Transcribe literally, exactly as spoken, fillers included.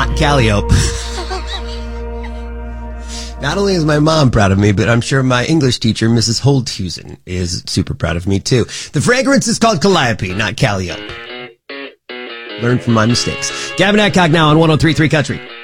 not Calliope. Not only is my mom proud of me, but I'm sure my English teacher, Missus Holdhusen, is super proud of me, too. The fragrance is called Calliope, not Calliope. Learn from my mistakes. Gavin Adcock now on one oh three point three Country.